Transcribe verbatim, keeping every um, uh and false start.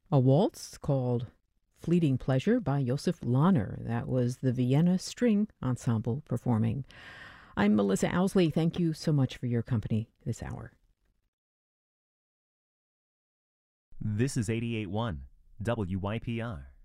A waltz called Fleeting Pleasure by Josef Lahner. That was the Vienna String Ensemble performing. I'm Melissa Owsley. Thank you so much for your company this hour. This is eighty-eight point one W Y P R.